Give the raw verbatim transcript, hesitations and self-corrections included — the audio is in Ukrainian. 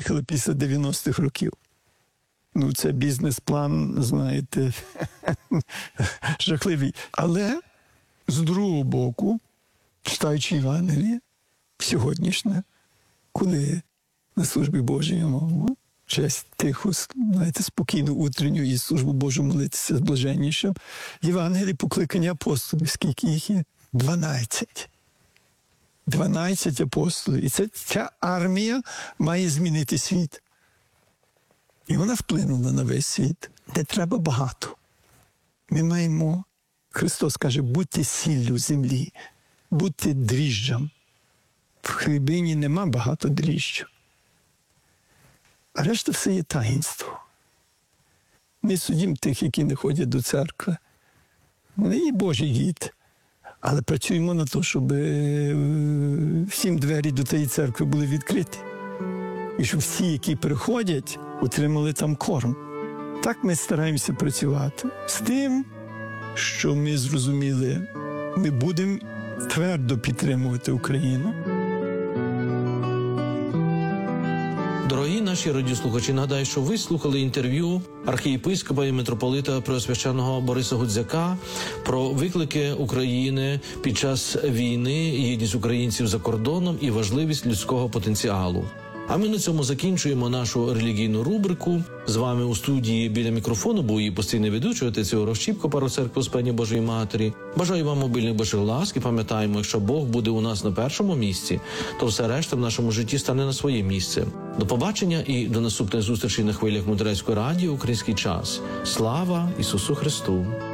приїхали після дев'яностих років. Ну, це бізнес-план, знаєте, жахливий. Але, з другого боку, читаючи Євангеліє, сьогоднішнє, коли на службі Божій я мав честь тихо, знаєте, спокійну утренню і службу Божу молитися з блаженнішим, Євангеліє покликання апостолів, скільки їх є? Дванадцять. Дванадцять апостолів. І це, ця армія має змінити світ. І вона вплинула на весь світ. Не треба багато. Ми маємо, Христос каже, будьте сіллю землі, будьте дріжджам. В хлібині нема багато дріжджу. А решта все є таїнство. Ми судимо тих, які не ходять до церкви. Вони є Божий гід. Але працюємо на те, щоб всім двері до тієї церкви були відкриті. І щоб всі, які приходять, отримали там корм. Так ми стараємося працювати. З тим, що ми зрозуміли, ми будемо твердо підтримувати Україну. Дорогі наші радіослухачі, нагадаю, що ви слухали інтерв'ю архієпископа і митрополита Преосвященного Бориса Гудзяка про виклики України під час війни, єдність українців за кордоном і важливість людського потенціалу. А ми на цьому закінчуємо нашу релігійну рубрику. З вами у студії біля мікрофону був її постійний ведучий отець Ігор Щіпко, парох церкви Успення Божої Матері. Бажаю вам обильних Божих ласк і пам'ятаємо, якщо Бог буде у нас на першому місці, то все решта в нашому житті стане на своє місце. До побачення і до наступних зустрічей на хвилях Мудрецької радіо «Український час». Слава Ісусу Христу!